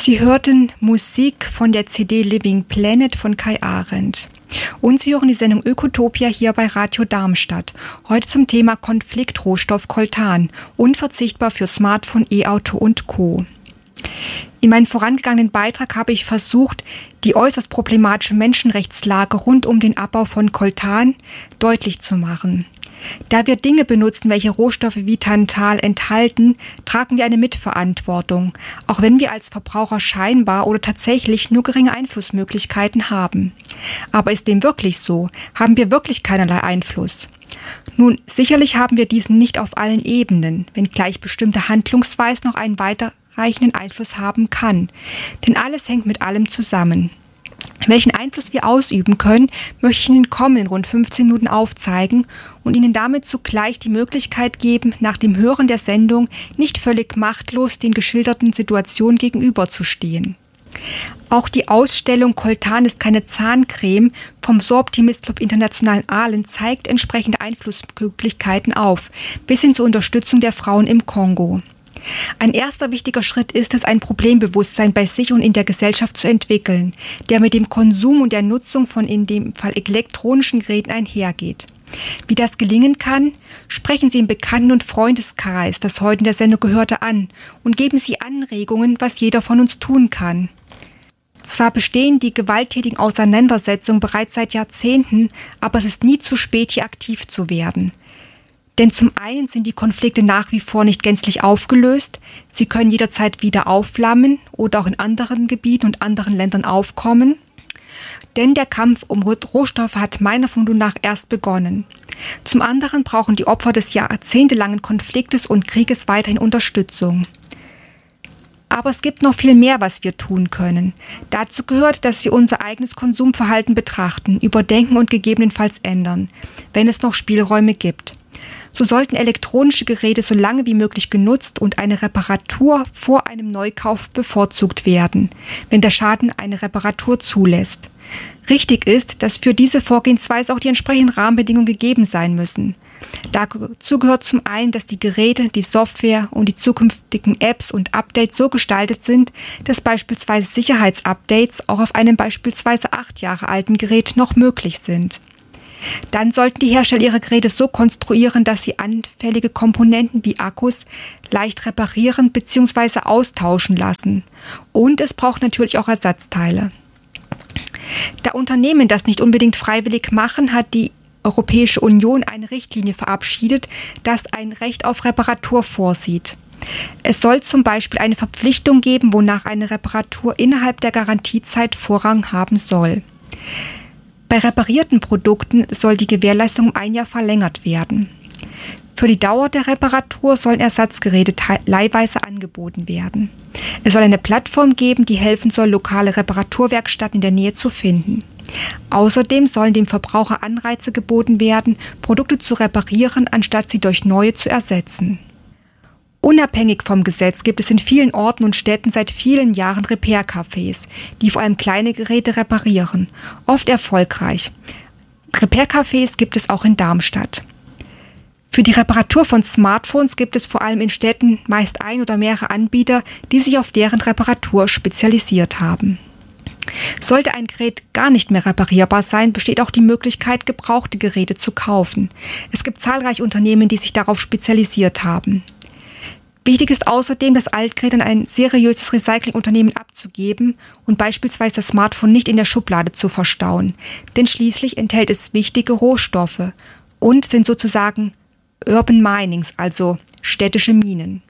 Sie hörten Musik von der CD Living Planet von Kai Arendt. Und Sie hören die Sendung Ökotopia hier bei Radio Darmstadt. Heute zum Thema Konfliktrohstoff Coltan, unverzichtbar für Smartphone, E-Auto und Co. In meinem vorangegangenen Beitrag habe ich versucht, die äußerst problematische Menschenrechtslage rund um den Abbau von Coltan deutlich zu machen. Da wir Dinge benutzen, welche Rohstoffe wie Tantal enthalten, tragen wir eine Mitverantwortung, auch wenn wir als Verbraucher scheinbar oder tatsächlich nur geringe Einflussmöglichkeiten haben. Aber ist dem wirklich so? Haben wir wirklich keinerlei Einfluss? Nun, sicherlich haben wir diesen nicht auf allen Ebenen, wenngleich bestimmte Handlungsweisen noch einen weiterreichenden Einfluss haben kann. Denn alles hängt mit allem zusammen. Welchen Einfluss wir ausüben können, möchte ich in den kommenden rund 15 Minuten aufzeigen und Ihnen damit zugleich die Möglichkeit geben, nach dem Hören der Sendung nicht völlig machtlos den geschilderten Situationen gegenüberzustehen. Auch die Ausstellung Coltan ist keine Zahncreme vom So-Optimist Club Internationalen Aalen zeigt entsprechende Einflussmöglichkeiten auf, bis hin zur Unterstützung der Frauen im Kongo. Ein erster wichtiger Schritt ist es, ein Problembewusstsein bei sich und in der Gesellschaft zu entwickeln, der mit dem Konsum und der Nutzung von in dem Fall elektronischen Geräten einhergeht. Wie das gelingen kann, sprechen Sie im Bekannten- und Freundeskreis, das heute in der Sendung gehörte, an und geben Sie Anregungen, was jeder von uns tun kann. Zwar bestehen die gewalttätigen Auseinandersetzungen bereits seit Jahrzehnten, aber es ist nie zu spät, hier aktiv zu werden. Denn zum einen sind die Konflikte nach wie vor nicht gänzlich aufgelöst, sie können jederzeit wieder aufflammen oder auch in anderen Gebieten und anderen Ländern aufkommen. Denn der Kampf um Rohstoffe hat meiner Vermutung nach erst begonnen. Zum anderen brauchen die Opfer des jahrzehntelangen Konfliktes und Krieges weiterhin Unterstützung. Aber es gibt noch viel mehr, was wir tun können. Dazu gehört, dass wir unser eigenes Konsumverhalten betrachten, überdenken und gegebenenfalls ändern, wenn es noch Spielräume gibt. So sollten elektronische Geräte so lange wie möglich genutzt und eine Reparatur vor einem Neukauf bevorzugt werden, wenn der Schaden eine Reparatur zulässt. Richtig ist, dass für diese Vorgehensweise auch die entsprechenden Rahmenbedingungen gegeben sein müssen. Dazu gehört zum einen, dass die Geräte, die Software und die zukünftigen Apps und Updates so gestaltet sind, dass beispielsweise Sicherheitsupdates auch auf einem beispielsweise 8 Jahre alten Gerät noch möglich sind. Dann sollten die Hersteller ihre Geräte so konstruieren, dass sie anfällige Komponenten wie Akkus leicht reparieren bzw. austauschen lassen. Und es braucht natürlich auch Ersatzteile. Da Unternehmen das nicht unbedingt freiwillig machen, hat die Europäische Union eine Richtlinie verabschiedet, das ein Recht auf Reparatur vorsieht. Es soll zum Beispiel eine Verpflichtung geben, wonach eine Reparatur innerhalb der Garantiezeit Vorrang haben soll. Bei reparierten Produkten soll die Gewährleistung um 1 Jahr verlängert werden. Für die Dauer der Reparatur sollen Ersatzgeräte leihweise angeboten werden. Es soll eine Plattform geben, die helfen soll, lokale Reparaturwerkstätten in der Nähe zu finden. Außerdem sollen dem Verbraucher Anreize geboten werden, Produkte zu reparieren, anstatt sie durch neue zu ersetzen. Unabhängig vom Gesetz gibt es in vielen Orten und Städten seit vielen Jahren Repair-Cafés, die vor allem kleine Geräte reparieren, oft erfolgreich. Repair-Cafés gibt es auch in Darmstadt. Für die Reparatur von Smartphones gibt es vor allem in Städten meist ein oder mehrere Anbieter, die sich auf deren Reparatur spezialisiert haben. Sollte ein Gerät gar nicht mehr reparierbar sein, besteht auch die Möglichkeit, gebrauchte Geräte zu kaufen. Es gibt zahlreiche Unternehmen, die sich darauf spezialisiert haben. Wichtig ist außerdem, das Altgerät an ein seriöses Recyclingunternehmen abzugeben und beispielsweise das Smartphone nicht in der Schublade zu verstauen, denn schließlich enthält es wichtige Rohstoffe und sind sozusagen Urban Minings, also städtische Minen.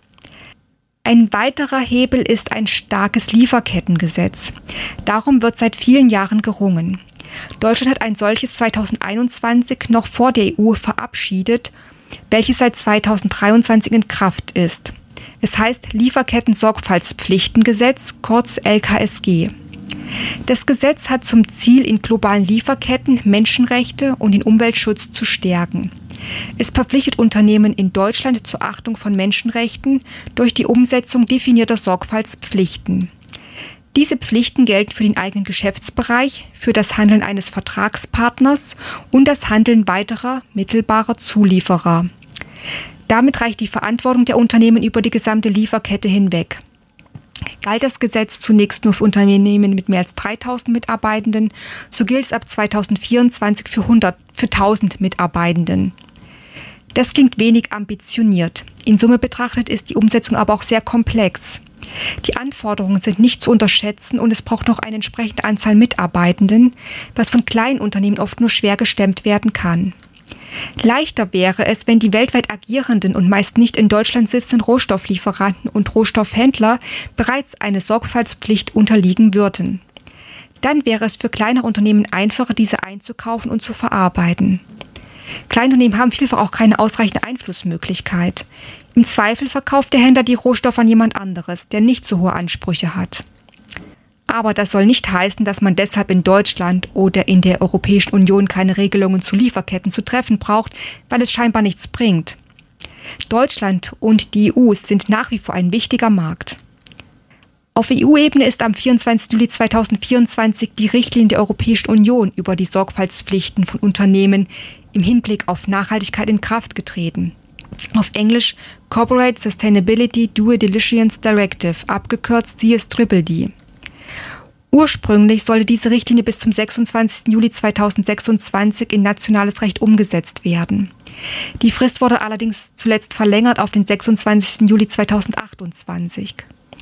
Ein weiterer Hebel ist ein starkes Lieferkettengesetz. Darum wird seit vielen Jahren gerungen. Deutschland hat ein solches 2021 noch vor der EU verabschiedet, welches seit 2023 in Kraft ist. Es heißt Lieferketten-Sorgfaltspflichtengesetz, kurz LKSG. Das Gesetz hat zum Ziel, in globalen Lieferketten Menschenrechte und den Umweltschutz zu stärken. Es verpflichtet Unternehmen in Deutschland zur Achtung von Menschenrechten durch die Umsetzung definierter Sorgfaltspflichten. Diese Pflichten gelten für den eigenen Geschäftsbereich, für das Handeln eines Vertragspartners und das Handeln weiterer mittelbarer Zulieferer. Damit reicht die Verantwortung der Unternehmen über die gesamte Lieferkette hinweg. Galt das Gesetz zunächst nur für Unternehmen mit mehr als 3.000 Mitarbeitenden, so gilt es ab 2024 für 1.000 Mitarbeitenden. Das klingt wenig ambitioniert. In Summe betrachtet ist die Umsetzung aber auch sehr komplex. Die Anforderungen sind nicht zu unterschätzen und es braucht noch eine entsprechende Anzahl Mitarbeitenden, was von kleinen Unternehmen oft nur schwer gestemmt werden kann. Leichter wäre es, wenn die weltweit agierenden und meist nicht in Deutschland sitzenden Rohstofflieferanten und Rohstoffhändler bereits eine Sorgfaltspflicht unterliegen würden. Dann wäre es für kleinere Unternehmen einfacher, diese einzukaufen und zu verarbeiten. Kleinunternehmen haben vielfach auch keine ausreichende Einflussmöglichkeit. Im Zweifel verkauft der Händler die Rohstoffe an jemand anderes, der nicht so hohe Ansprüche hat. Aber das soll nicht heißen, dass man deshalb in Deutschland oder in der Europäischen Union keine Regelungen zu Lieferketten zu treffen braucht, weil es scheinbar nichts bringt. Deutschland und die EU sind nach wie vor ein wichtiger Markt. Auf EU-Ebene ist am 24. Juli 2024 die Richtlinie der Europäischen Union über die Sorgfaltspflichten von Unternehmen im Hinblick auf Nachhaltigkeit in Kraft getreten. Auf Englisch Corporate Sustainability Due Diligence Directive, abgekürzt CSDDD. Ursprünglich sollte diese Richtlinie bis zum 26. Juli 2026 in nationales Recht umgesetzt werden. Die Frist wurde allerdings zuletzt verlängert auf den 26. Juli 2028.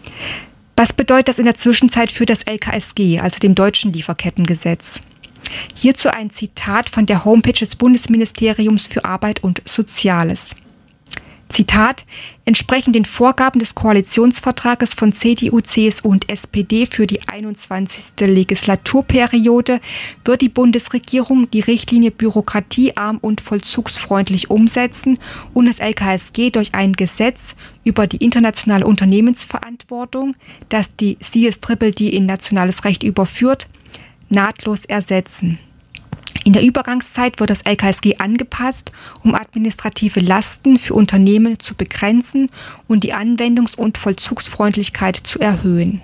Was bedeutet das in der Zwischenzeit für das LKSG, also dem deutschen Lieferkettengesetz? Hierzu ein Zitat von der Homepage des Bundesministeriums für Arbeit und Soziales. Zitat: Entsprechend den Vorgaben des Koalitionsvertrages von CDU, CSU und SPD für die 21. Legislaturperiode wird die Bundesregierung die Richtlinie bürokratiearm und vollzugsfreundlich umsetzen und das LKSG durch ein Gesetz über die internationale Unternehmensverantwortung, das die CSDDD in nationales Recht überführt, nahtlos ersetzen. In der Übergangszeit wird das LKSG angepasst, um administrative Lasten für Unternehmen zu begrenzen und die Anwendungs- und Vollzugsfreundlichkeit zu erhöhen.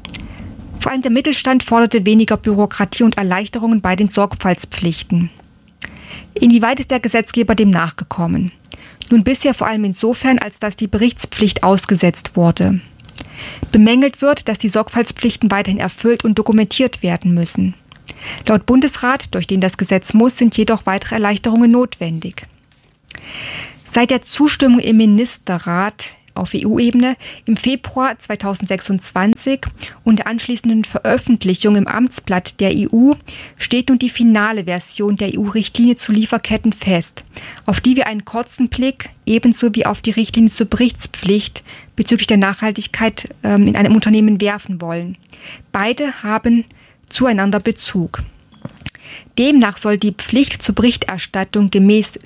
Vor allem der Mittelstand forderte weniger Bürokratie und Erleichterungen bei den Sorgfaltspflichten. Inwieweit ist der Gesetzgeber dem nachgekommen? Nun bisher vor allem insofern, als dass die Berichtspflicht ausgesetzt wurde. Bemängelt wird, dass die Sorgfaltspflichten weiterhin erfüllt und dokumentiert werden müssen. Laut Bundesrat, durch den das Gesetz muss, sind jedoch weitere Erleichterungen notwendig. Seit der Zustimmung im Ministerrat auf EU-Ebene im Februar 2026 und der anschließenden Veröffentlichung im Amtsblatt der EU steht nun die finale Version der EU-Richtlinie zu Lieferketten fest, auf die wir einen kurzen Blick ebenso wie auf die Richtlinie zur Berichtspflicht bezüglich der Nachhaltigkeit in einem Unternehmen werfen wollen. Beide haben zueinander Bezug. Demnach soll die Pflicht zur Berichterstattung gemäß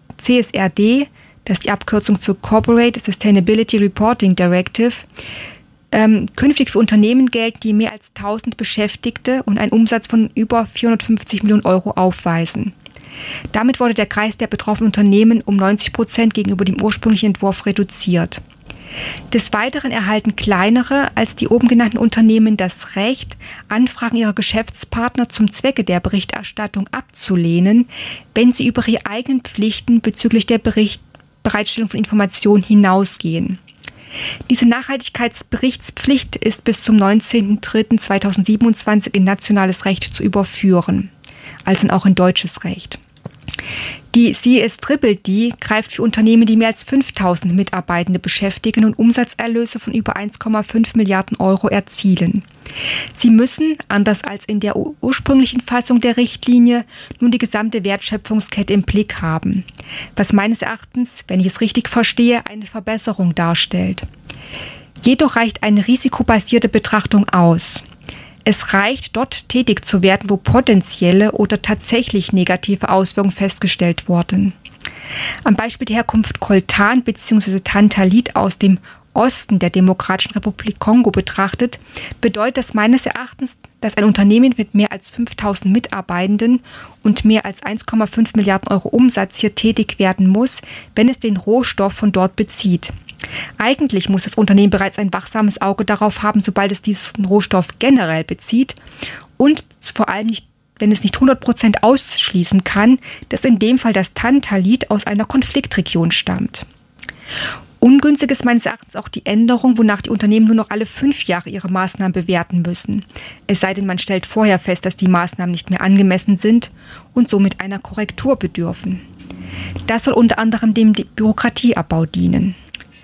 CSRD, das ist die Abkürzung für Corporate Sustainability Reporting Directive, künftig für Unternehmen gelten, die mehr als 1.000 Beschäftigte und einen Umsatz von über 450 Millionen Euro aufweisen. Damit wurde der Kreis der betroffenen Unternehmen um 90% gegenüber dem ursprünglichen Entwurf reduziert. Des Weiteren erhalten kleinere als die oben genannten Unternehmen das Recht, Anfragen ihrer Geschäftspartner zum Zwecke der Berichterstattung abzulehnen, wenn sie über ihre eigenen Pflichten bezüglich der Bereitstellung von Informationen hinausgehen. Diese Nachhaltigkeitsberichtspflicht ist bis zum 19.03.2027 in nationales Recht zu überführen, also auch in deutsches Recht. Die CSDDD greift für Unternehmen, die mehr als 5.000 Mitarbeitende beschäftigen und Umsatzerlöse von über 1,5 Milliarden Euro erzielen. Sie müssen, anders als in der ursprünglichen Fassung der Richtlinie, nun die gesamte Wertschöpfungskette im Blick haben, was meines Erachtens, wenn ich es richtig verstehe, eine Verbesserung darstellt. Jedoch reicht eine risikobasierte Betrachtung aus. Es reicht, dort tätig zu werden, wo potenzielle oder tatsächlich negative Auswirkungen festgestellt wurden. Am Beispiel der Herkunft Coltan bzw. Tantalit aus dem Osten der Demokratischen Republik Kongo betrachtet, bedeutet das meines Erachtens, dass ein Unternehmen mit mehr als 5.000 Mitarbeitenden und mehr als 1,5 Milliarden Euro Umsatz hier tätig werden muss, wenn es den Rohstoff von dort bezieht. Eigentlich muss das Unternehmen bereits ein wachsames Auge darauf haben, sobald es diesen Rohstoff generell bezieht und vor allem nicht, wenn es nicht 100% ausschließen kann, dass in dem Fall das Tantalit aus einer Konfliktregion stammt. Ungünstig ist meines Erachtens auch die Änderung, wonach die Unternehmen nur noch alle 5 Jahre ihre Maßnahmen bewerten müssen. Es sei denn, man stellt vorher fest, dass die Maßnahmen nicht mehr angemessen sind und somit einer Korrektur bedürfen. Das soll unter anderem dem Bürokratieabbau dienen.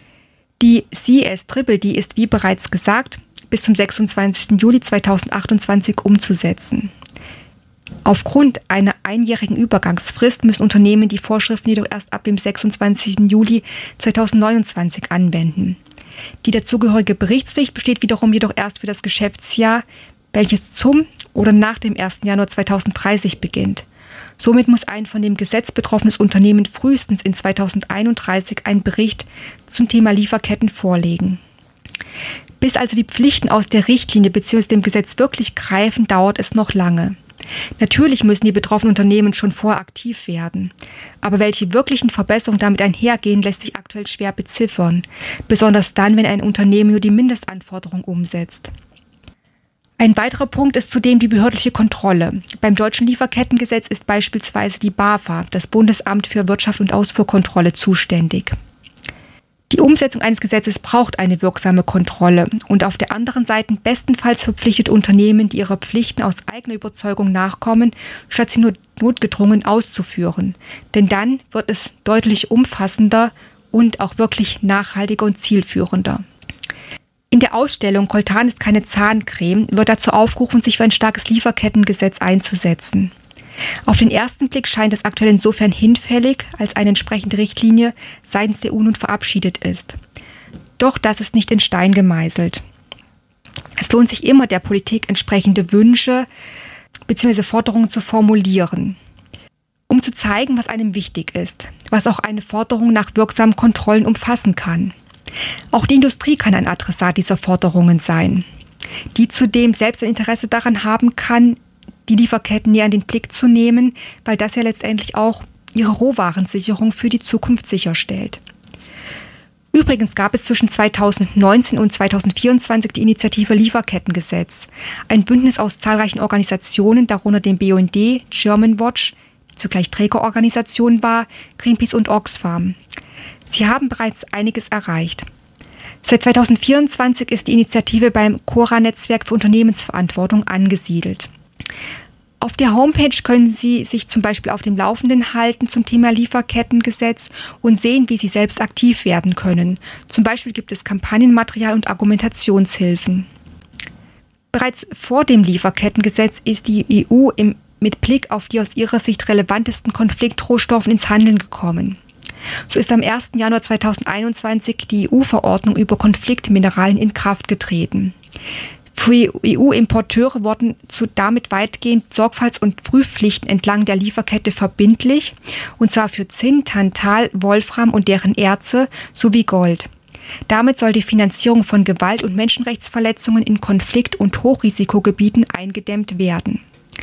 Die CSDDD ist, wie bereits gesagt, bis zum 26. Juli 2028 umzusetzen. Aufgrund einer einjährigen Übergangsfrist müssen Unternehmen die Vorschriften jedoch erst ab dem 26. Juli 2029 anwenden. Die dazugehörige Berichtspflicht besteht wiederum erst für das Geschäftsjahr, welches zum oder nach dem 1. Januar 2030 beginnt. Somit muss ein von dem Gesetz betroffenes Unternehmen frühestens in 2031 einen Bericht zum Thema Lieferketten vorlegen. Bis also die Pflichten aus der Richtlinie bzw. dem Gesetz wirklich greifen, dauert es noch lange. Natürlich müssen die betroffenen Unternehmen schon vorher aktiv werden. Aber welche wirklichen Verbesserungen damit einhergehen, lässt sich aktuell schwer beziffern. Besonders dann, wenn ein Unternehmen nur die Mindestanforderungen umsetzt. Ein weiterer Punkt ist zudem die behördliche Kontrolle. Beim deutschen Lieferkettengesetz ist beispielsweise die BAFA, das Bundesamt für Wirtschaft und Ausfuhrkontrolle, zuständig. Die Umsetzung eines Gesetzes braucht eine wirksame Kontrolle und auf der anderen Seite bestenfalls verpflichtet Unternehmen, die ihrer Pflichten aus eigener Überzeugung nachkommen, statt sie nur notgedrungen auszuführen. Denn dann wird es deutlich umfassender und auch wirklich nachhaltiger und zielführender. In der Ausstellung Coltan ist keine Zahncreme wird dazu aufgerufen, sich für ein starkes Lieferkettengesetz einzusetzen. Auf den ersten Blick scheint es aktuell insofern hinfällig, als eine entsprechende Richtlinie seitens der EU nun verabschiedet ist. Doch das ist nicht in Stein gemeißelt. Es lohnt sich immer, der Politik entsprechende Wünsche bzw. Forderungen zu formulieren, um zu zeigen, was einem wichtig ist, was auch eine Forderung nach wirksamen Kontrollen umfassen kann. Auch die Industrie kann ein Adressat dieser Forderungen sein, die zudem selbst ein Interesse daran haben kann, die Lieferketten näher in den Blick zu nehmen, weil das ja letztendlich auch ihre Rohwarensicherung für die Zukunft sicherstellt. Übrigens gab es zwischen 2019 und 2024 die Initiative Lieferkettengesetz, ein Bündnis aus zahlreichen Organisationen, darunter dem BUND, Germanwatch, die zugleich Trägerorganisation war, Greenpeace und Oxfam. Sie haben bereits einiges erreicht. Seit 2024 ist die Initiative beim Cora-Netzwerk für Unternehmensverantwortung angesiedelt. Auf der Homepage können Sie sich zum Beispiel auf dem Laufenden halten zum Thema Lieferkettengesetz und sehen, wie Sie selbst aktiv werden können. Zum Beispiel gibt es Kampagnenmaterial und Argumentationshilfen. Bereits vor dem Lieferkettengesetz ist die EU mit Blick auf die aus ihrer Sicht relevantesten Konfliktrohstoffen ins Handeln gekommen. So ist am 1. Januar 2021 die EU-Verordnung über Konfliktmineralien in Kraft getreten. Für EU-Importeure wurden damit weitgehend Sorgfalts- und Prüfpflichten entlang der Lieferkette verbindlich, und zwar für Zinn, Tantal, Wolfram und deren Erze sowie Gold. Damit soll die Finanzierung von Gewalt- und Menschenrechtsverletzungen in Konflikt- und Hochrisikogebieten eingedämmt werden.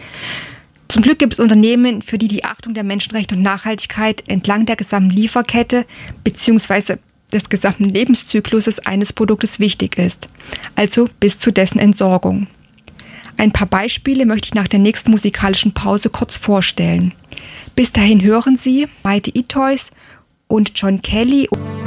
Zum Glück gibt es Unternehmen, für die die Achtung der Menschenrechte und Nachhaltigkeit entlang der gesamten Lieferkette bzw. des gesamten Lebenszykluses eines Produktes wichtig ist, also bis zu dessen Entsorgung. Ein paar Beispiele möchte ich nach der nächsten musikalischen Pause kurz vorstellen. Bis dahin hören Sie Mighty Itoys und John Kelly.